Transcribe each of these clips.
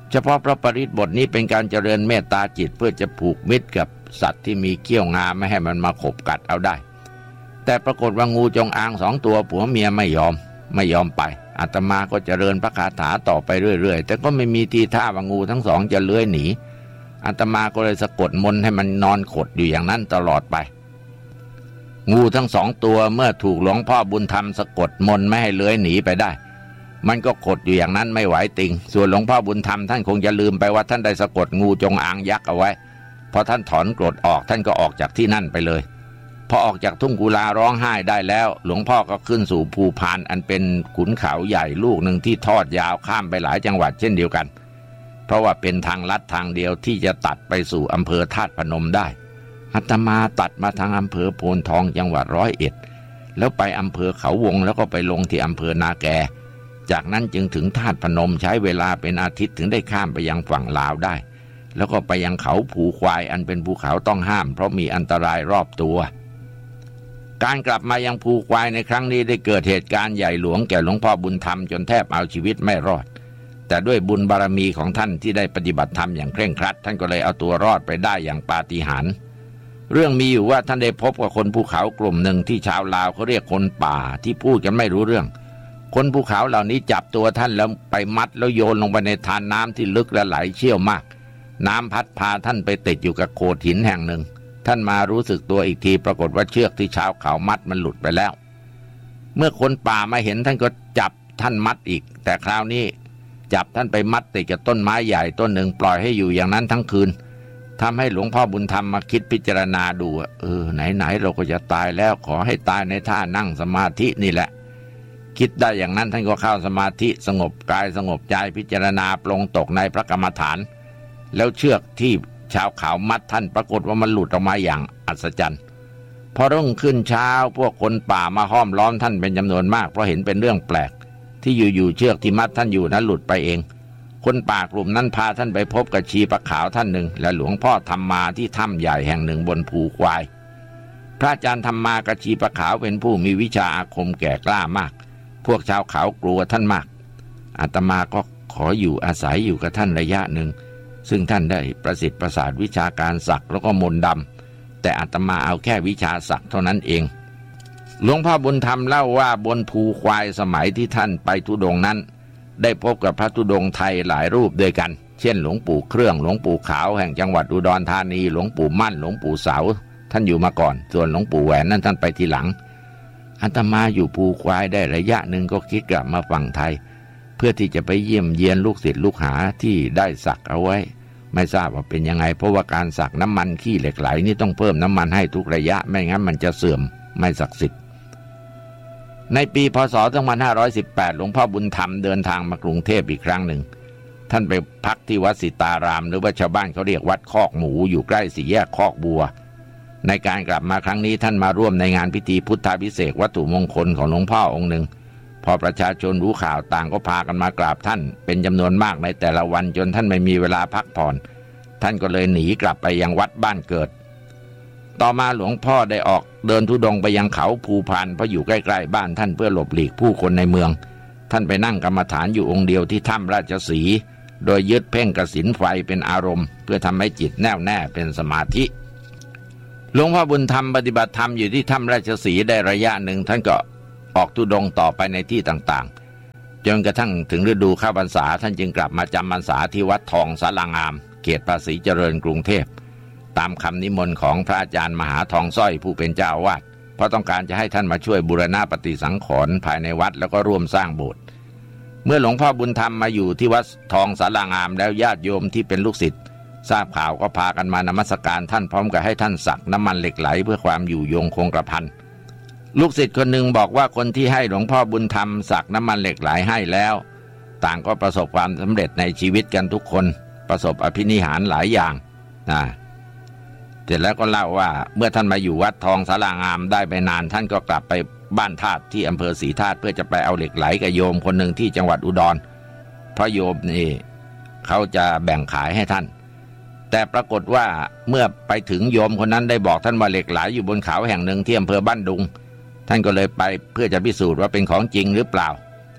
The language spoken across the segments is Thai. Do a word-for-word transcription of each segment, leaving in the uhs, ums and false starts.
เฉพาะพระปริตรบทนี้เป็นการเจริญเมตตาจิตเพื่อจะผูกมิตรกับสัตว์ที่มีเขี้ยวงาไม่ให้มันมาขบกัดเอาได้แต่ปรากฏว่างูจงอางสองตัวผัวเมียไม่ยอมไม่ยอมไปอาตมาก็เจริญพระคาถาต่อไปเรื่อยๆแต่ก็ไม่มีทีท่าว่างูทั้งสองจะเลื้อยหนีอาตมาก็เลยสะกดมนต์ให้มันนอนขดอยู่อย่างนั้นตลอดไปงูทั้งสองตัวเมื่อถูกหลวงพ่อบุญธรรมสะกดมนต์ไม่ให้เลื้อยหนีไปได้มันก็ขดอยู่อย่างนั้นไม่ไหวติงส่วนหลวงพ่อบุญธรรมท่านคงจะลืมไปว่าท่านได้สะกดงูจงอางยักษ์เอาไว้พอท่านถอนกรดออกท่านก็ออกจากที่นั่นไปเลยพอออกจากทุ่งกุลาร้องไห้ได้แล้วหลวงพ่อก็ขึ้นสู่ภูพานอันเป็นขุนเขาใหญ่ลูกหนึ่งที่ทอดยาวข้ามไปหลายจังหวัดเช่นเดียวกันเพราะว่าเป็นทางลัดทางเดียวที่จะตัดไปสู่อำเภอธาตุพนมได้อาตมาตัดมาทางอำเภอโพนทองจังหวัดร้อยเอ็ดแล้วไปอำเภอเขาวงแล้วก็ไปลงที่อำเภอนาแกจากนั้นจึงถึงธาตุพนมใช้เวลาเป็นอาทิตย์ถึงได้ข้ามไปยังฝั่งลาวได้แล้วก็ไปยังเขาภูควายอันเป็นภูเขาต้องห้ามเพราะมีอันตรายรอบตัวการกลับมายังภูควายในครั้งนี้ได้เกิดเหตุการณ์ใหญ่หลวงแก่หลวงพ่อบุญธรรมจนแทบเอาชีวิตไม่รอดแต่ด้วยบุญบารมีของท่านที่ได้ปฏิบัติธรรมอย่างเคร่งครัดท่านก็เลยเอาตัวรอดไปได้อย่างปาฏิหาริย์เรื่องมีอยู่ว่าท่านได้พบกับคนภูเขากลุ่มหนึ่งที่ชาวลาวเขาเรียกคนป่าที่พูดกันไม่รู้เรื่องคนภูเขาเหล่านี้จับตัวท่านแล้วไปมัดแล้วโยนลงไปในทานน้ำที่ลึกและไหลเชี่ยวมากน้ำพัดพาท่านไปติดอยู่กับโขดหินแห่งหนึ่งท่านมารู้สึกตัวอีกทีปรากฏว่าเชือกที่ชาวเขามัดมันหลุดไปแล้วเมื่อคนป่ามาเห็นท่านก็จับท่านมัดอีกแต่คราวนี้จับท่านไปมัดติดกับต้นไม้ใหญ่ต้นหนึ่งปล่อยให้อยู่อย่างนั้นทั้งคืนทำให้หลวงพ่อบุญธรรมมาคิดพิจารณาดูเออไหนๆเราก็จะตายแล้วขอให้ตายในท่านั่งสมาธินี่แหละคิดได้อย่างนั้นท่านก็เข้าสมาธิสงบกายสงบใจพิจารณาปลงตกในพระกรรมฐานแล้วเชือกที่ชาวเขามัดท่านปรากฏว่ามันหลุดออกมาอย่างอัศจรรย์พอรุ่งขึ้นเช้าพวกคนป่ามาห้อมล้อมท่านเป็นจำนวนมากเพราะเห็นเป็นเรื่องแปลกที่อยู่ๆเชือกที่มัดท่านอยู่นั้นหลุดไปเองคนป่ากลุ่มนั้นพาท่านไปพบกับชีปะขาวท่านหนึ่งและหลวงพ่อธรรมาที่ถ้ำใหญ่แห่งหนึ่งบนภูควายพระอาจารย์ธรรมากับชีปะขาวเป็นผู้มีวิชาอาคมแก่กล้ามากพวกชาวเขากลัวท่านมากอาตมาก็ขออยู่อาศัยอยู่กับท่านระยะหนึ่งซึ่งท่านได้ประสิทธิ์ประสาทวิชาการสักแล้วก็มนต์ดำแต่อาตมาเอาแค่วิชาสักเท่านั้นเองหลวงพ่อบุญธรรมเล่าว่าบนภูควายสมัยที่ท่านไปธุดงค์นั้นได้พบกับพระธุดงค์ไทยหลายรูปด้วยกันเช่นหลวงปู่เครื่องหลวงปู่ขาวแห่งจังหวัดอุดรธานีหลวงปู่มั่นหลวงปู่เสาท่านอยู่มาก่อนส่วนหลวงปู่แหวนนั้นท่านไปทีหลังอาตมาอยู่ภูควายได้ระยะหนึ่งก็คิดกลับมาฝั่งไทยเพื่อที่จะไปเยี่ยมเยียนลูกศิษย์ลูกหาที่ได้สักเอาไว้ไม่ทราบว่าเป็นยังไงเพราะว่าการสักน้ำมันขี้เหล็กไหลนี่ต้องเพิ่มน้ำมันให้ทุกระยะไม่งั้นมันจะเสื่อมไม่ศักดิ์สิทธิ์ในปีพ.ศ. สองพันห้าร้อยสิบแปดหลวงพ่อบุญธรรมเดินทางมากรุงเทพอีกครั้งหนึ่งท่านไปพักที่วัดสิตารามหรือว่าชาวบ้านเขาเรียกวัดคอกหมูอยู่ใกล้สี่แยกคอกบัวในการกลับมาครั้งนี้ท่านมาร่วมในงานพิธีพุทธาภิเษกวัตถุมงคลของหลวงพ่อองค์หนึ่งพอประชาชนรู้ข่าวต่างก็พากันมากราบท่านเป็นจำนวนมากในแต่ละวันจนท่านไม่มีเวลาพักผ่อนท่านก็เลยหนีกลับไปยังวัดบ้านเกิดต่อมาหลวงพ่อได้ออกเดินธุดงค์ไปยังเขาภูพานเพราะอยู่ใกล้ๆบ้านท่านเพื่อหลบหลีกผู้คนในเมืองท่านไปนั่งกรรมฐานอยู่องค์เดียวที่ถ้ำราชสีห์โดยยึดเพ่งกสิณไฟเป็นอารมณ์เพื่อทำให้จิตแน่วแน่เป็นสมาธิหลวงพ่อบุญธรรมปฏิบัติธรรมอยู่ที่ถ้ำราชสีห์ได้ระยะหนึ่งท่านก็ออกธุดงค์ต่อไปในที่ต่างๆจนกระทั่งถึงฤดูเข้าพรรษาท่านจึงกลับมาจำพรรษาที่วัดทองสารางามเขตภาษีเจริญกรุงเทพตามคำนิมนต์ของพระอาจารย์มหาทองสร้อยผู้เป็นเจ้าอาวาสเพราะต้องการจะให้ท่านมาช่วยบูรณะปฏิสังขรณ์ภายในวัดแล้วก็ร่วมสร้างโบสถ์เมื่อหลวงพ่อบุญธรรมมาอยู่ที่วัดทองสารางามแล้วญาติโยมที่เป็นลูกศิษย์ทราบข่าวก็พากันมานมัสการท่านพร้อมกับให้ท่านสักน้ำมันเหล็กไหลเพื่อความอยู่ยงคงกระพันลูกศิษย์คนหนึ่งบอกว่าคนที่ให้หลวงพ่อบุญธรรมสักน้ำมันเหล็กไหลให้แล้วต่างก็ประสบความสำเร็จในชีวิตกันทุกคนประสบอภินิหารหลายอย่างนะเสร็จแล้วก็เล่าว่าเมื่อท่านมาอยู่วัดทองสารางามได้ไปนานท่านก็กลับไปบ้านธาตุที่อำเภอศรีธาตุเพื่อจะไปเอาเหล็กไหลกับโยมคนหนึ่งที่จังหวัดอุดรเพราะโยมนี่เขาจะแบ่งขายให้ท่านแต่ปรากฏว่าเมื่อไปถึงโยมคนนั้นได้บอกท่านว่าเหล็กไหลอยู่บนเขาแห่งหนึ่งที่อำเภอบ้านดุงท่านก็เลยไปเพื่อจะพิสูจน์ว่าเป็นของจริงหรือเปล่า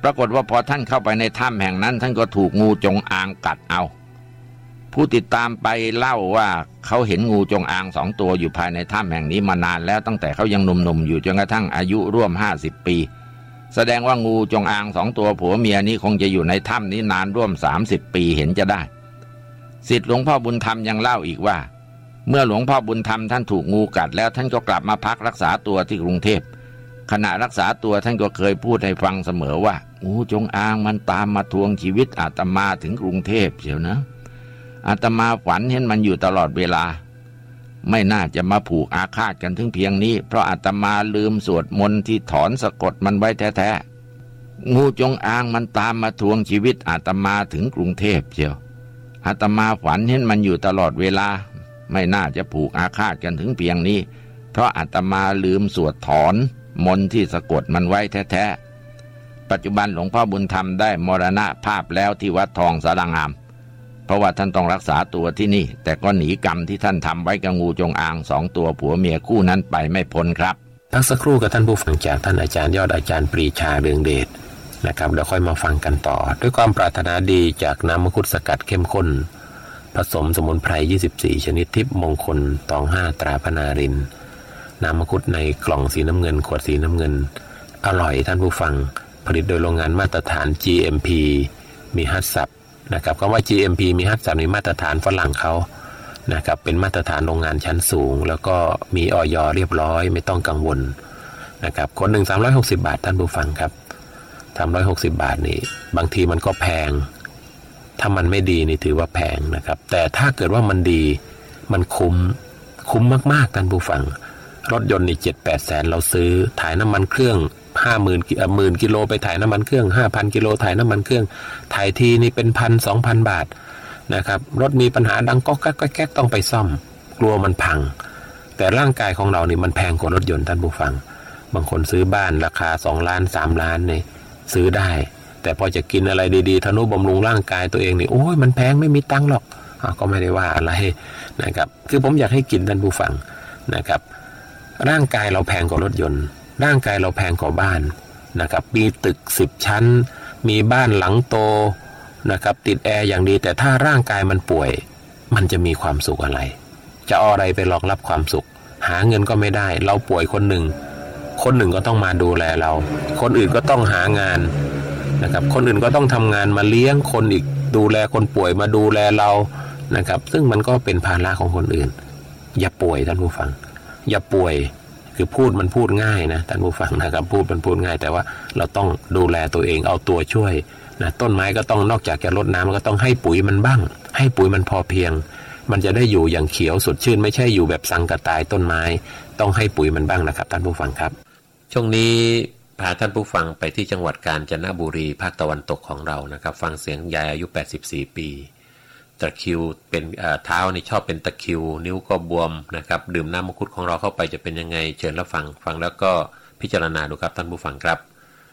ปรากฏว่าพอท่านเข้าไปในถ้ำแห่งนั้นท่านก็ถูกงูจงอางกัดเอาผู้ติดตามไปเล่าว่าเขาเห็นงูจงอางสองตัวอยู่ภายในถ้ำแห่งนี้มานานแล้วตั้งแต่เขายังหนุ่มๆอยู่จนกระทั่งอายุร่วมห้าสิบปีแสดงว่างูจงอางสองตัวผัวเมียนี้คงจะอยู่ในถ้ำนี้นานร่วมสามสิบปีเห็นจะได้ศิษย์หลวงพ่อบุญธรรมยังเล่าอีกว่าเมื่อหลวงพ่อบุญธรรมท่านถูกงูกัดแล้วท่านก็กลับมาพักรักษาตัวที่กรุงเทพขณะรักษาตัวท่านก็เคยพูดให้ฟังเสมอว่างูจงอางมันตามมาทวงชีวิตอาตมาถึงกรุงเทพเชียวนะอาตมาฝันเห็นมันอยู่ตลอดเวลาไม่น่าจะมาผูกอาฆาตกันถึงเพียงนี้เพราะอาตมาลืมสวดมนต์ที่ถอนสะกดมันไว้แท้ๆงูจงอางมันตามมาทวงชีวิตอาตมาถึงกรุงเทพเชียวอาตมาฝันเห็นมันอยู่ตลอดเวลาไม่น่าจะผูกอาฆาตกันถึงเพียงนี้เพราะอาตมาลืมสวดถอนมนต์ที่สะกดมันไว้แท้ๆปัจจุบันหลวงพ่อบุญธรรมได้มรณภาพแล้วที่วัดทองสารางามเพราะว่าท่านต้องรักษาตัวที่นี่แต่ก็หนีกรรมที่ท่านทำไว้กับงูจงอางสองตัวผัวเมียคู่นั้นไปไม่พ้นครับพักสักครู่กับท่านผู้ฟังจากท่านอาจารย์ยอดอาจารย์ปรีชาเรืองเดชนะครับเดี๋ยวค่อยมาฟังกันต่อด้วยความปรารถนาดีจากน้ำมังคุดสกัดเข้มข้นผสมสมุนไพรยี่สิบสี่ชนิดทิพย์มงคลตองห้าตราพนารินน้ำมังคุดในกล่องสีน้ำเงินขวดสีน้ำเงินอร่อยท่านผู้ฟังผลิตโดยโรงงานมาตรฐาน จี เอ็ม พี มีฮัตซับนะครับคำว่า จี เอ็ม พี มีฮัตซับในมาตรฐานฝรั่งเขานะครับเป็นมาตรฐานโรงงานชั้นสูงแล้วก็มีอย.เรียบร้อยไม่ต้องกังวลนะครับคนหนึ่งสามร้อยหกสิบบาทท่านผู้ฟังครับสามร้อยหกสิบบาทนี่บางทีมันก็แพงถ้ามันไม่ดีนี่ถือว่าแพงนะครับแต่ถ้าเกิดว่ามันดีมันคุ้มคุ้มมากๆท่านผู้ฟังรถยนต์นี่เจ็ดแปดแสนเราซื้อถ่ายน้ำมันเครื่องห้าหมื่นกิหมื่นกิโลไปถ่ายน้ำมันเครื่องห้าพันกิโลถ่ายน้ำมันเครื่องถ่ายทีนี่เป็นพันสองพันบาทนะครับรถมีปัญหาดังก๊อกแก๊กก๊อกแก๊กต้องไปซ่อมกลัวมันพังแต่ร่างกายของเรานี่มันแพงกว่ารถยนต์ท่านผู้ฟังบางคนซื้อบ้านราคาสองล้านสามล้านนี่ซื้อได้แต่พอจะกินอะไรดีๆทนุบำรุงร่างกายตัวเองนี่โอ้ยมันแพงไม่มีตังค์หรอกก็ไม่ได้ว่าอะไรนะครับคือผมอยากให้กินท่านผู้ฟังนะครับร่างกายเราแพงกว่ารถยนต์ร่างกายเราแพงกว่าบ้านนะครับมีตึกสิบชั้นมีบ้านหลังโตนะครับติดแอร์อย่างดีแต่ถ้าร่างกายมันป่วยมันจะมีความสุขอะไรจะเอาอะไรไปรองรับความสุขหาเงินก็ไม่ได้เราป่วยคนหนึ่งคนหนึ่งก็ต้องมาดูแลเราคนอื่นก็ต้องหางานนะครับคนอื่นก็ต้องทำงานมาเลี้ยงคนอีกดูแลคนป่วยมาดูแลเรานะครับซึ่งมันก็เป็นภาระของคนอื่นอย่าป่วยท่านผู้ฟังอย่าป่วยคือพูดมันพูดง่ายนะท่านผู้ฟังนะครับพูดมันพูดง่ายแต่ว่าเราต้องดูแลตัวเองเอาตัวช่วยนะต้นไม้ก็ต้องนอกจากจะรดน้ำก็ต้องให้ปุ๋ยมันบ้างให้ปุ๋ยมันพอเพียงมันจะได้อยู่อย่างเขียวสดชื่นไม่ใช่อยู่แบบสังกะตายต้นไม้ต้องให้ปุ๋ยมันบ้างนะครับท่านผู้ฟังครับช่วงนี้พาท่านผู้ฟังไปที่จังหวัดกาญจนบุรีภาคตะวันตกของเรานะครับฟังเสียงยายอายุแปดสิบสี่ปีตะคริวเป็นเท้านี่ชอบเป็นตะคริวนิ้วก็บวมนะครับดื่มน้ำมังคุดของเราเข้าไปจะเป็นยังไงเชิญรับฟังฟังแล้วก็พิจารณาดูครับท่านผู้ฟังครับ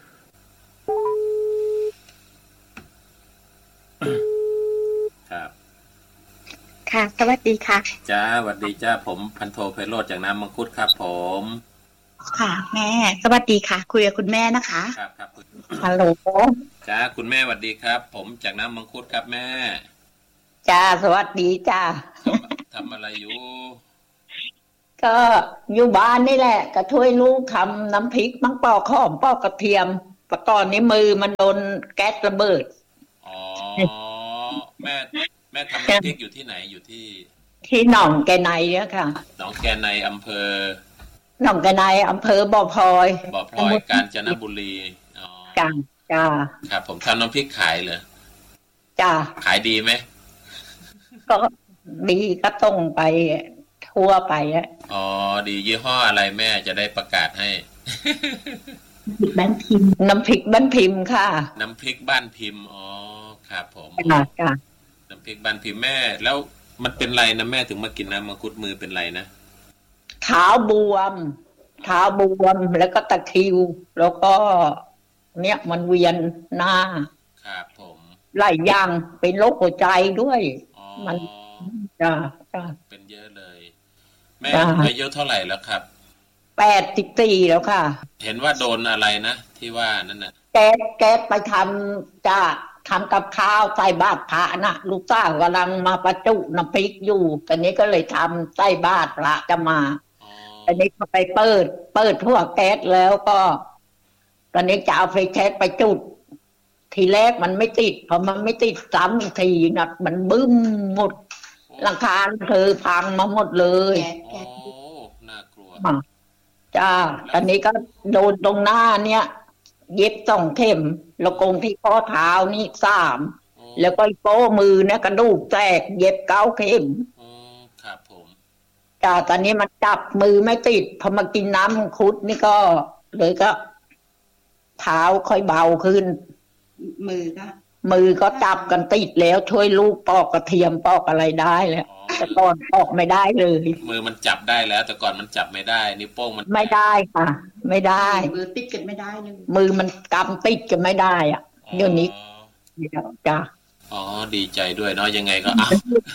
ครับค่ะสวัสดีค่ะจ้าสวัสดีจ้าผมพันโทไพโรจน์จากน้ำมังคุดครับผมค่ะแม่สวัสดีค่ะคุยกับคุณแม่นะคะครับครับฮัลโหลจ้าคุณแม่สวัสดีครับผมจากน้ำมังคุดครับแม่จ้าสวัสดีจ้าทำอะไรอยู่ก็อยู่บ้านนี่แหละก็ช่วยลูกทำน้ำพริกมังปอกหอมปอกกระเทียมแต่ก่อนนี้มือมันโดนแก๊สระเบิดอ๋อแม่แม่ทำน้ำพริกอยู่ที่ไหนอยู่ที่ที่หนองแกไนเนี่ยค่ะหนองแกไนอำเภอหนองแกไนอำเภอบ่อพลอยบ่อพลอยกาญจนบุรีอ๋อจ้าจ้าครับผมทำน้ำพริกขายเลยจ้าขายดีไหมก็ดีก็ต้องไปทั่วไปอ่ะอ๋อดียี่ห้ออะไรแม่จะได้ประกาศให้บ้านพิมพ์น้ำพริกบ้านพิมพ์ค่ะน้ำพริกบ้านพิมพ์อ๋อครับผมค่ะน้ำพริกบ้านพิมพ์แม่แล้วมันเป็นไรนะแม่ถึงมากินน้ำมังคุดมือเป็นไรนะเท้าบวมเท้าบวมแล้วก็ตะคริวแล้วก็เนี่ยมันเวียนหน้าครับผมหลายอย่างเป็นโรคหัวใจด้วยมันจ้าจ้าเป็นเยอะเลยแม่อายุเท่าไหร่แล้วครับแปดสิบสี่แล้วค่ะเห็นว่าโดนอะไรนะที่ว่านั่นน่ะแก๊สแก๊สไปทำจะทำกับข้าวใส่บาตรพระนะลูกสาวกำลังมาประจุน้ำพริกอยู่ตอนนี้ก็เลยทำใส่บาตรพระจะมาตอนนี้ก็ไปเปิดเปิดพวกแก๊สแล้วก็ตอนนี้จะเอาไฟแช็กไปจุดทีแรกมันไม่ติดพอมันไม่ติดซ้ำอีกทีนะมันบึ้มหมดหลังคาเธอพังมาหมดเลยโอ้น่ากลัวจ้าตอนนี้ก็โดนตรงหน้าเนี่ยเย็บสองเข็มแล้วกงที่ข้อเท้านี่สามแล้วก็โป้มือเนี่ยกระดูกแตกเย็บเก้าเข็มอืมครับผมจ้าตอนนี้มันจับมือไม่ติดพอมากินน้ำมังคุดนี่ก็เลยก็เท้าค่อยเบาขึ้นมือก็มือก็จับกันติดแล้วช่วยลูกปอกกระเทียมปอกอะไรได้แล้วแต่ก่อนปอกไม่ได้เลยมือมันจับได้แล้วแต่ก่อนมันจับไม่ได้นิ้วโป้งมันไม่ได้ค่ะไม่ได้มือติดกันไม่ได้เลยมือมันกำติดกันไม่ได้อ่ะเดี๋ยวนี้จ้ะอ๋อดีใจด้วยเนาะยังไงก็เอา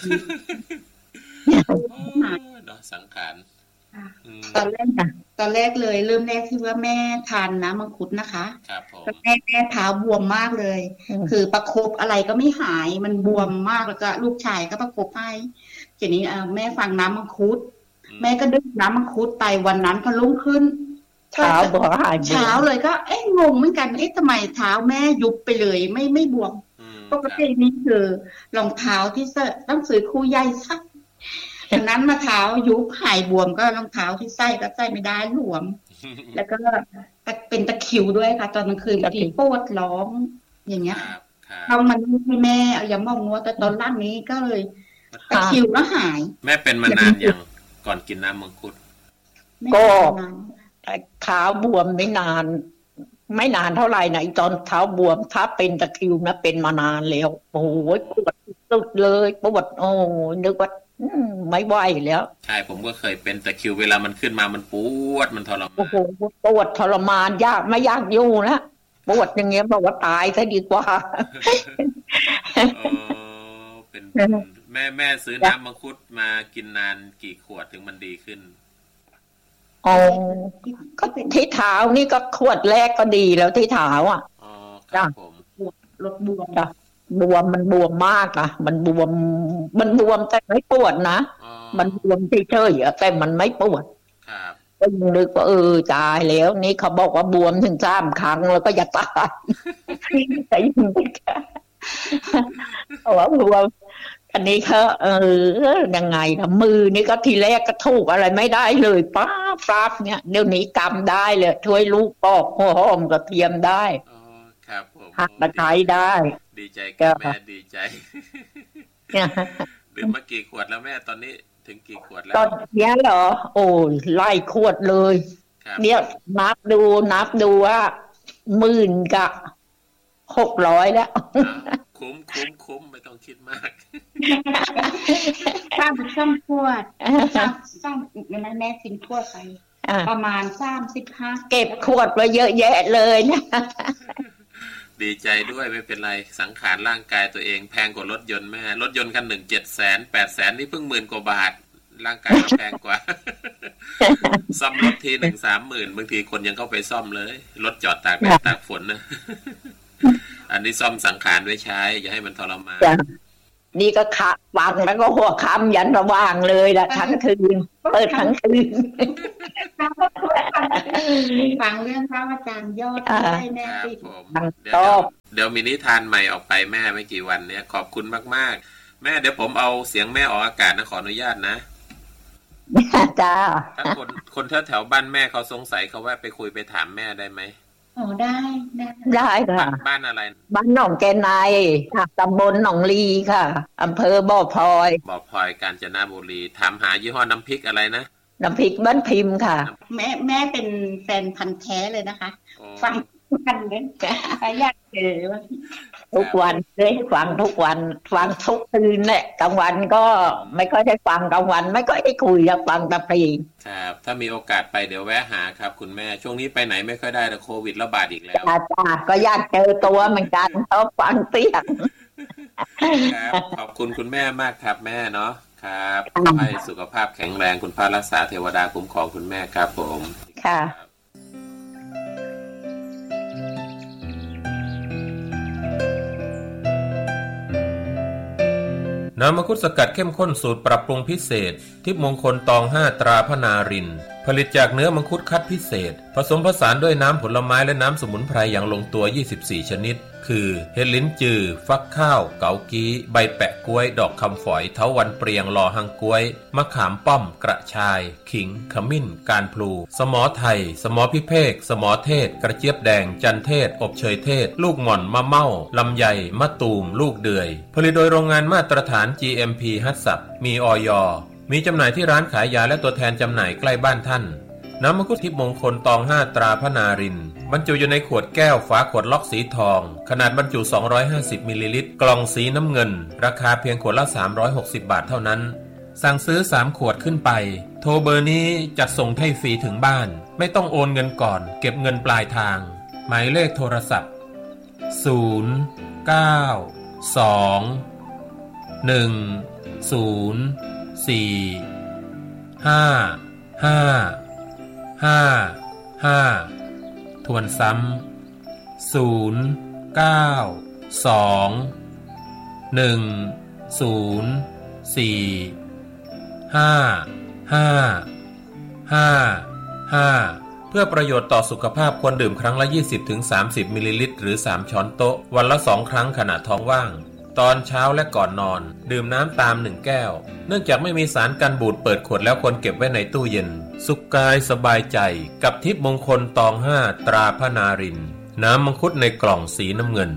เนาะสังขารตอนแรกนะตอนแรกเลยเริ่มแรกที่ว่าแม่ทานน้ำมังคุดนะคะครับผมแม่แม่เท้าบวมมากเลยคือประคบอะไรก็ไม่หายมันบวมมากแล้วก็ลูกชายก็ประคบให้ทีนี้แม่ฟังน้ำมังคุดแม่ก็ดื่มน้ำมังคุดไปวันนั้นก็รุ่งขึ้นเท้าบวมเช้าเลยก็เอ๊ะงงเหมือนกันเอ๊ะทำไมเท้าแม่ยุบไปเลยไม่ไม่บวมปกตินี่คือรองเท้าที่ต้องซื้อคู่ใหญ่สักจากนั้นมาเท้ายุบหายบวมก็รองเท้าที่ใส่ก็ใส่ไม่ได้หลวมแล้วก็เป็นตะคริวด้วยค่ะตอนกลางคืนบางทีปวดร้องอย่างเงี้ยทำมันให้แม่เอายาหม่องงัวแต่ตอนล่างนี้ก็เลยตะคริวก็หายแม่เป็นมานานยังก่อนกินน้ำมังคุดก็เท้าบวมไม่นานไม่นานเท่าไหร่นะตอนเท้าบวมถ้าเป็นตะคริวนะเป็นมานานแล้วโอ้โหปวดสุดเลยปวดโอ้นึกว่าไม่ไหวแล้วใช่ผมก็เคยเป็นตะคริวเวลามันขึ้นมามันปวดมันทรมานโอ้โหปวดทรมานยากไม่ยากอยู่นะปวดอย่างเงี้ยบอกว่าตายซะดีกว่าเออเป็นแม่แม่ซื้อน้ำมังคุดมากินนานกี่ขวดถึงมันดีขึ้นอ๋อก็ที่เท้านี่ก็ขวดแรกก็ดีแล้วที่เท้าอ่ะอ๋อครับผมลดบวมจ้ะบวมมันบวมมากนะมันบวมมันบวมแต่ไม่ปวดนะมันบวมเฉยๆแต่มันไม่ปวดครับก็ยังนึกว่าเออตายแล้วนี่เขาบอกว่าบวมถึงสามครั้งแล้วก็อย่าตายแต่ยังไม่แค่เพราะว่าบวมอันนี้เขาเออยังไงนะมือนี่ก็ทีแรกก็ถูกอะไรไม่ได้เลยป๊าบป๊าบเนี่ยเดี๋ยวนี้กำได้เลยช่วยลูกปอกหัวหอมกระเทียมได้ครับผมหักตะไคร้ได้ดีใจกับแม่ดีใจดื่มมากี่ขวดแล้วแม่ตอนนี้ถึงกี่ขวดแล้วตอนนี้เหรอโอ้ยไล่ขวดเลยเนี่ยนับดูนับดูว่าหมื่นกับหกร้อยแล้วคุ้มคุ้มคุ้มไม่ต้องคิดมากสามสามขวดสามสามแม่ทิ้งขวดไปประมาณสามสิบห้าเก็บขวดไว้เยอะแยะเลยนะดีใจด้วยไม่เป็นไรสังขารร่างกายตัวเองแพงกว่ารถยนต์แม่รถยนต์คันหนึ่งเจ็ดแสนแปดแสนนี่เพิ่งหมื่นกว่าบาทร่างกายแพงกว่าซ่อมรถทีหนึ่งสามหมื่นบางทีคนยังเข้าไปซ่อมเลยรถจอดตากแดดตากฝนนะอันนี้ซ่อมสังขารไว้ใช้อย่าให้มันทรมานนี่ก็ขะฟังแล้วก็หัวค่ำยันระว่างเลยนะทั้งคืนเปิดทั้งคืนฟังเรื่องพระอาจารย์ยอดให้แม่ติดเดี๋ยวเดี๋ยวมีนิทานใหม่ออกไปแม่ไม่กี่วันเนี้ยขอบคุณมากๆแม่เดี๋ยวผมเอาเสียงแม่ออกอากาศนะขออนุญาตนะจ้าถ้าคนคนแถวแถวบ้านแม่เขาสงสัยเขาว่าไปคุยไปถามแม่ได้ไหมอ๋อได้ได้ได้ค่ะบ้านอะไรบ้านหนองแกนายตำบลหนองลีค่ะอำเภอบ่อพลอยบ่อพลอยกาญจนบุรีถามหายี่ห้อน้ำพริกอะไรนะน้ำพริกบ้านพิมพ์ค่ะแม่แม่เป็นแฟนพันธุ์แท้เลยนะคะฟังกันเลยอยากเจอว่าทุกวันเลยฟังทุกวันฟังทุกคืนแหละกลางวันก็ไม่ค่อยได้ฟังกลางวันไม่ค่อยได้คุยอยากฟังแต่เพลงครับถ้ามีโอกาสไปเดี๋ยวแวะหาครับคุณแม่ช่วงนี้ไปไหนไม่ค่อยได้แต่โควิดระบาดอีกแล้วจ้าก็อยากเจอตัวเหมือนกันเพราะฟังเสียงครับขอบคุณคุณแม่มากครับแม่เนาะครับให้สุขภาพแข็งแรงคุณพระรักษาเทวดาคุ้มครองคุณแม่ครับผมค่ะน้ำมังคุดสกัดเข้มข้นสูตรปรับปรุงพิเศษทิพย์มงคลตองห้าตราพนารินผลิตจากเนื้อมังคุดคัดพิเศษผสมผสานด้วยน้ำผลไม้และน้ำสมุนไพรอย่างลงตัวยี่สิบสี่ชนิดคือเฮลิ้นจือฟักข้าวเกากี้ใบแปะกล้วยดอกคำฝอยเถาวัลย์เปรียงลอหังกล้วยมะขามป้อมกระชายขิงขมิ้นการพลูสมอไทยสมอพิเภกสมอเทศกระเจี๊ยบแดงจันเทศอบเชยเทศลูกหม่อนมะเม่าลำไยมะตูมลูกเดือยผลิตโดยโรงงานมาตรฐาน จี เอ็ม พี ฮัตสับมีอย.มีจำหน่ายที่ร้านขายยาและตัวแทนจำหน่ายใกล้บ้านท่านน้ำมังคุดทิพย์มงคลตองห้าตราพนารินบรรจุอยู่ในขวดแก้วฝาขวดล็อกสีทองขนาดบรรจุสองร้อยห้าสิบมิลลิลิตรกล่องสีน้ำเงินราคาเพียงขวดละสามร้อยหกสิบบาทเท่านั้นสั่งซื้อสามขวดขึ้นไปโทรเบอร์นี้จัดส่งให้ฟรีถึงบ้านไม่ต้องโอนเงินก่อนเก็บเงินปลายทางหมายเลขโทรศัพท์ศูนย์ เก้า สอง หนึ่ง ศูนย์ สี่ ห้า ห้าห้า ห้าทวนซ้ำศูนย์ เก้า สอง หนึ่ง ศูนย์ สี่ ห้า ห้า ห้า ห้าเพื่อประโยชน์ต่อสุขภาพควรดื่มครั้งละ ยี่สิบถึงสามสิบ มิลลิลิตรหรือสามช้อนโต๊ะวันละสองครั้งขณะท้องว่างตอนเช้าและก่อนนอนดื่มน้ำตามหนึ่งแก้วเนื่องจากไม่มีสารกันบูดเปิดขวดแล้วควรเก็บไว้ในตู้เย็นสุขกายสบายใจกับทิพย์มงคลตองห้าตราพนารินน้ำมังคุดในกล่องสีน้ำเงิน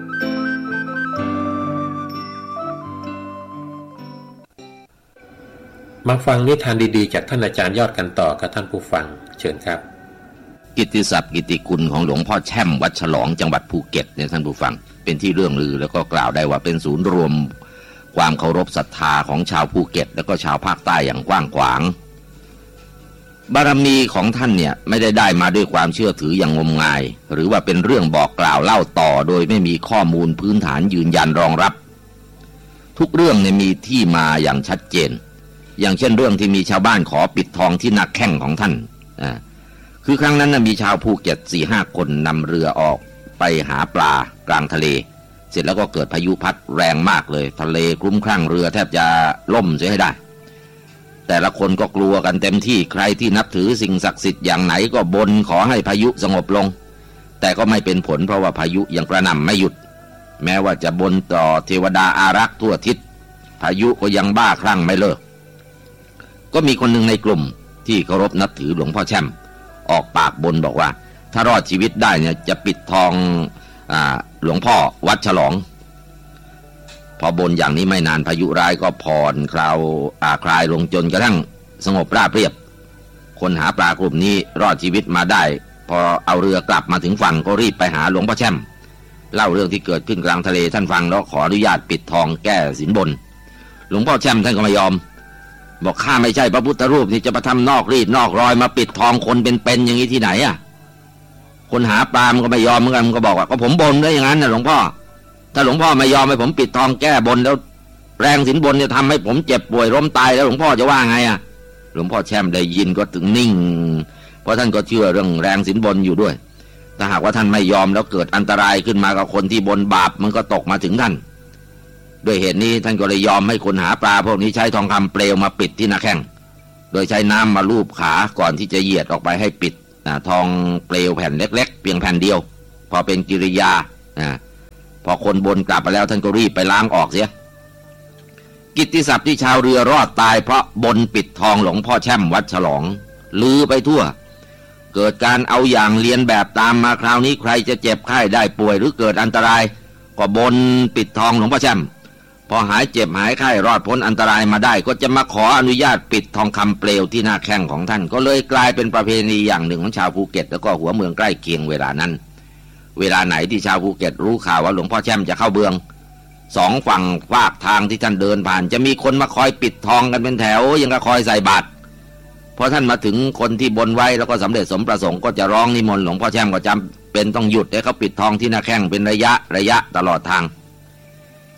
มาฟังนิทานดีๆจากท่านอาจารย์ยอดกันต่อกับท่านผู้ฟังเชิญครับกิตติศัพท์กิตติคุณของหลวงพ่อแช่มวัดฉลองจังหวัดภูเก็ตเนี่ยท่านผู้ฟังเป็นที่เรื่องลือแล้วก็กล่าวได้ว่าเป็นศูนย์รวมความเคารพศรัทธาของชาวภูเก็ตและก็ชาวภาคใต้อย่างกว้างขวางบารมีของท่านเนี่ยไม่ได้ได้มาด้วยความเชื่อถืออย่างงมงายหรือว่าเป็นเรื่องบอกกล่าวเล่าต่อโดยไม่มีข้อมูลพื้นฐานยืนยันรองรับทุกเรื่องเนี่ยมีที่มาอย่างชัดเจนอย่างเช่นเรื่องที่มีชาวบ้านขอปิดทองที่หน้าแข้งของท่านอ่าคือครั้งนั้นนะมีชาวภูเก็ต สี่ห้า คนนำเรือออกไปหาปลากลางทะเลเสร็จแล้วก็เกิดพายุพัดแรงมากเลยทะเลคลุ้มคลั่งเรือแทบจะล่มเสียให้ได้แต่ละคนก็กลัวกันเต็มที่ใครที่นับถือสิ่งศักดิ์สิทธิ์อย่างไหนก็บนขอให้พายุสงบลงแต่ก็ไม่เป็นผลเพราะว่าพายุยังกระหน่ำไม่หยุดแม้ว่าจะบนต่อเทวดาอารักษ์ทั่วทิศพายุก็ยังบ้าคลั่งไม่เลิกก็มีคนหนึ่งในกลุ่มที่เคารพนับถือหลวงพ่อแช่มออกปากบนบอกว่าถ้ารอดชีวิตได้เนี่ยจะปิดทองอ่าหลวงพ่อวัดฉลองพอบนอย่างนี้ไม่นานพายุร้ายก็ผ่อนคลาวอาคลายลงจนกระทั่งสงบราบเรียบคนหาปลากลุ่มนี้รอดชีวิตมาได้พอเอาเรือกลับมาถึงฝั่งก็รีบไปหาหลวงพ่อแช่มเล่าเรื่องที่เกิดขึ้นกลางทะเลท่านฟังแล้วขออนุญาตปิดทองแก้สินบนหลวงพ่อแช่มท่านก็ไม่ยอมบอกข้าไม่ใช่พระพุทธรูปที่จะมาทำนอกรีดนอกรอยมาปิดทองคนเป็นๆอย่างนี้ที่ไหนอ่ะคนหาปลามันก็ไม่ยอมเหมือนกันมันก็บอกว่าก็ผมบนได้อย่างนั้นนะหลวงพ่อถ้าหลวงพ่อไม่ยอมให้ผมปิดทองแก้บนแล้วแรงสินบนจะทำให้ผมเจ็บป่วยล้มตายแล้วหลวงพ่อจะว่าไงอ่ะหลวงพ่อแช่มได้ยินก็ถึงนิ่งเพราะท่านก็เชื่อเรื่องแรงสินบนอยู่ด้วยถ้าหากว่าท่านไม่ยอมแล้วเกิดอันตรายขึ้นมากับคนที่บนบาปมันก็ตกมาถึงท่านด้วยเหตุนี้ท่านก็เลยยอมให้คนหาปลาพวกนี้ใช้ทองคำเปลวมาปิดที่หน้าแข้งโดยใช้น้ำมาลูบขาก่อนที่จะเหยียดออกไปให้ปิดทองเปลวแผ่นเล็กๆเพียงแผ่นเดียวพอเป็นกิริยาพอคนบนกลับไปแล้วท่านก็รีบไปล้างออกเสียกิตติศัพท์ที่ชาวเรือรอดตายเพราะบนปิดทองหลวงพ่อแช่มวัดฉลองลือไปทั่วเกิดการเอาอย่างเลียนแบบตามมาคราวนี้ใครจะเจ็บไข้ได้ป่วยหรือเกิดอันตรายก็บนปิดทองหลวงพ่อแช่มพอหายเจ็บหายไข้รอดพ้นอันตรายมาได้ก็จะมาขออนุญาตปิดทองคำเปลวที่หน้าแข้งของท่านก็เลยกลายเป็นประเพณีอย่างหนึ่งของชาวภูเก็ตแล้วก็หัวเมืองใกล้เคียงเวลานั้นเวลาไหนที่ชาวภูเก็ตรู้ข่าวว่าหลวงพ่อแช่มจะเข้าเมืองสองฝั่งฝากทางที่ท่านเดินผ่านจะมีคนมาคอยปิดทองกันเป็นแถวยังก็คอยใส่บาตรพอท่านมาถึงคนที่บนไว้แล้วก็สำเร็จสมประสงค์ก็จะร้องนิมนต์หลวงพ่อแช่มก็จำเป็นต้องหยุดให้เขาปิดทองที่หน้าแข้งเป็นระยะระยะตลอดทางกิ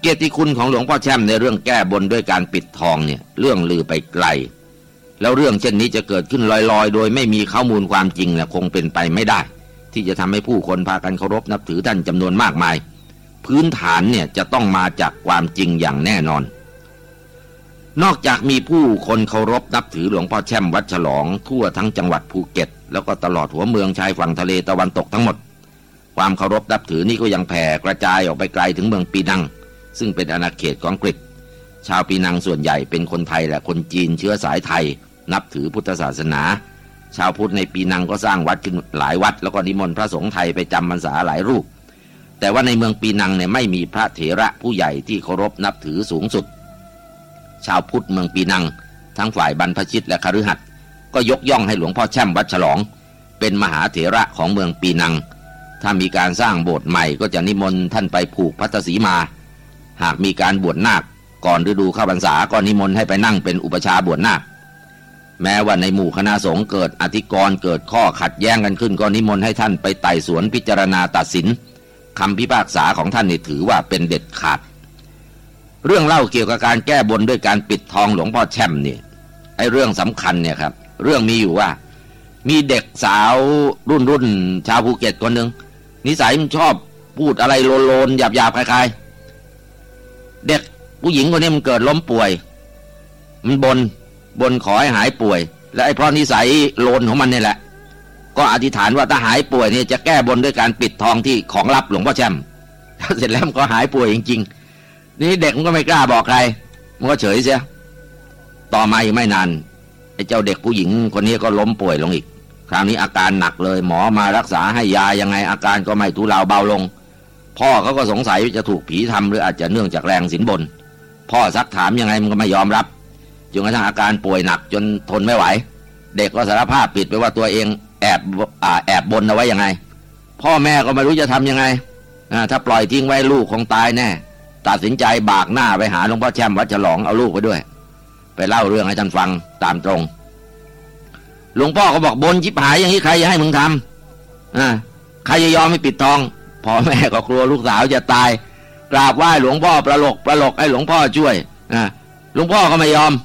กียรติคุณของหลวงพ่อแช่มในเรื่องแก้บนด้วยการปิดทองเนี่ยเรื่องลือไปไกลแล้วเรื่องเช่นนี้จะเกิดขึ้นลอยๆโดยไม่มีข้อมูลความจริงเนี่ยคงเป็นไปไม่ได้ที่จะทำให้ผู้คนพากันเคารพนับถือท่านจำนวนมากมายพื้นฐานเนี่ยจะต้องมาจากความจริงอย่างแน่นอนนอกจากมีผู้คนเคารพนับถือหลวงพ่อแช่มวัดฉลองทั่วทั้งจังหวัดภูเก็ตแล้วก็ตลอดหัวเมืองชายฝั่งทะเลตะวันตกทั้งหมดความเคารพนับถือนี่ก็ยังแผ่กระจายออกไปไกลถึงเมืองปีนังซึ่งเป็นอาณาเขตของอังกฤษชาวปีนังส่วนใหญ่เป็นคนไทยและคนจีนเชื้อสายไทยนับถือพุทธศาสนาชาวพุทธในปีนังก็สร้างวัดขึ้นหลายวัดแล้วก็นิมนต์พระสงฆ์ไทยไปจำพรรษาหลายรูปแต่ว่าในเมืองปีนังเนี่ยไม่มีพระเถระผู้ใหญ่ที่เคารพนับถือสูงสุดชาวพุทธเมืองปีนังทั้งฝ่ายบรรพชิตและคฤหัสถ์ก็ยกย่องให้หลวงพ่อแช่มวัดฉลองเป็นมหาเถระของเมืองปีนังถ้ามีการสร้างโบสถ์ใหม่ก็จะนิมนต์ท่านไปผูกพัทธสีมาหากมีการบวชนาคก่อนฤดูเข้าพรรษาก็นิมนต์ให้ไปนั่งเป็นอุปชาบวชนาคแม้ว่าในหมู่คณะสงฆ์เกิดอธิกรณ์เกิดข้อขัดแย้งกันขึ้นก็นิมนต์ให้ท่านไปไต่สวนพิจารณาตัดสินคำพิพากษาของท่านนี่ถือว่าเป็นเด็ดขาดเรื่องเล่าเกี่ยวกับการแก้บนด้วยการปิดทองหลวงพ่อแช่มนี่ไอ้เรื่องสำคัญเนี่ยครับเรื่องมีอยู่ว่ามีเด็กสาวรุ่นรุ่นชาวภูเก็ตคนหนึ่งนิสัยมันชอบพูดอะไรโลนๆหยาบๆคล้ายๆเด็กผู้หญิงคนนี้มันเกิดล้มป่วยมันบนบนขอให้หายป่วยและไอ้เพราะนิสัยโลนของมันนี่แหละก็อธิษฐานว่าถ้าหายป่วยเนี่ยจะแก้บนด้วยการปิดทองที่ของลับหลวงพ่อแช่มเสร็จแล้วมันก็หายป่วยจริงๆนี่เด็กมันก็ไม่กล้าบอกใครมันก็เฉยเสียต่อมาอีกไม่นานไอ้เจ้าเด็กผู้หญิงคนนี้ก็ล้มป่วยลงอีกคราวนี้อาการหนักเลยหมอมารักษาให้ยายังไงอาการก็ไม่ทุเลาเบาลงพ่อเขาก็สงสัยจะถูกผีทำหรืออาจจะเนื่องจากแรงสินบนพ่อซักถามยังไงมันก็ไม่ยอมรับจนกระทั่งอาการป่วยหนักจนทนไม่ไหวเด็กก็สารภาพผิดไปว่าตัวเองแอบอ่าแอบบนเอาไว้ยังไงพ่อแม่ก็ไม่รู้จะทำยังไงถ้าปล่อยทิ้งไว้ลูกคงตายแน่ตัดสินใจบากหน้าไปหาหลวงพ่อแช่มวัดฉลองเอาลูกไปด้วยไปเล่าเรื่องให้ท่านฟังตามตรงหลวงพ่อก็บอกบนชิบหายอย่างนี้ใครจะให้มึงทำอ่าใครจะยอมให้ปิดทองพ่อแม่ก็กลัวลูกสาวจะตายกราบไหว้หลวงพ่อประหลกประหลกให้หลวงพ่อช่วยอ่าหลวงพ่อก็ไม่ยอม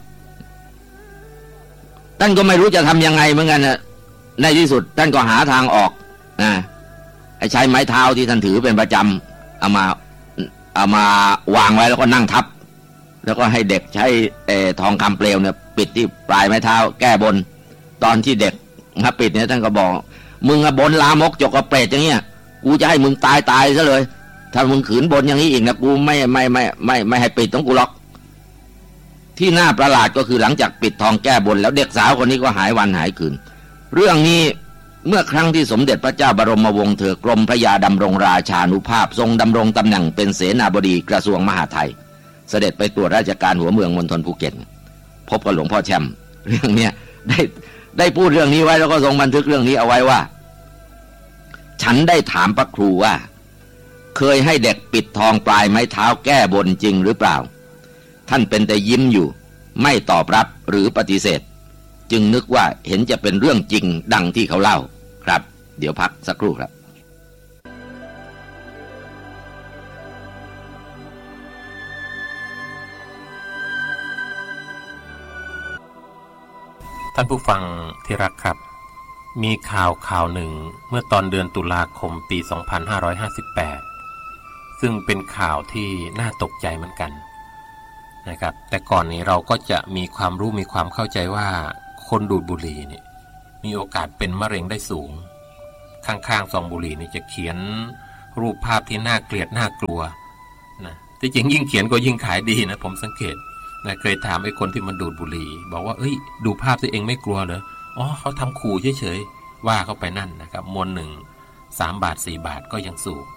ท่านก็ไม่รู้จะทำยังไงเหมือนกันนะในที่สุดท่านก็หาทางออกอ่าไอ้ใช้ไม้เท้าที่ท่านถือเป็นประจำเอามาเอามาวางไว้แล้วก็นั่งทับแล้วก็ให้เด็กใช้เอ่อทองคำเปลวเนี่ยปิดที่ปลายไม้เท้าแก้บนตอนที่เด็กมาปิดเนี่ยท่านก็บอกมึงอะบนลามกจกกระเปรตอย่างเงี้ยกูจะให้มึงตายตายซะเลยถ้ามึงขืนบนอย่างนี้อีกนะกูไม่ไม่ไม่ไม่ไม่ให้ปิดต้องกูล็อกที่น่าประหลาดก็คือหลังจากปิดทองแก้บนแล้วเด็กสาวคนนี้ก็หายวันหายคืนเรื่องนี้เมื่อครั้งที่สมเด็จพระเจ้าบรมวงศ์เถอกรมพระยาดำรงราชานุภาพทรงดำรงตำแหน่งเป็นเสนาบดีกระทรวงมหาดไทยเสด็จไปตรวจราชการหัวเมืองมณฑลภูเก็ตพบกับหลวงพ่อแช่มเรื่องเนี้ยได้ได้พูดเรื่องนี้ไว้แล้วก็ทรงบันทึกเรื่องนี้เอาไว้ว่าฉันได้ถามพระครูว่าเคยให้เด็กปิดทองปลายไม้เท้าแก้บนจริงหรือเปล่าท่านเป็นแต่ยิ้มอยู่ไม่ตอบรับหรือปฏิเสธจึงนึกว่าเห็นจะเป็นเรื่องจริงดังที่เขาเล่าครับเดี๋ยวพักสักครู่ครับท่านผู้ฟังที่รักครับมีข่าวข่าวหนึ่งเมื่อตอนเดือนตุลาคมปีสองพันห้าร้อยห้าสิบแปดซึ่งเป็นข่าวที่น่าตกใจเหมือนกันนะครับแต่ก่อนนี้เราก็จะมีความรู้มีความเข้าใจว่าคนดูดบุหรี่เนี่ยมีโอกาสเป็นมะเร็งได้สูงข้างๆซองบุหรี่นี่จะเขียนรูปภาพที่น่าเกลียดน่ากลัวนะที่จริงยิ่งเขียนก็ยิ่งขายดีนะผมสังเกตนะเคยถามไอ้คนที่มันดูดบุหรี่บอกว่าเอ้ยดูภาพตัวเองไม่กลัวเหรออ๋อเขาทำขู่เฉยๆว่าเขาไปนั่นนะครับมวนหนึ่งสามบาทสี่บาทก็ยังสูบ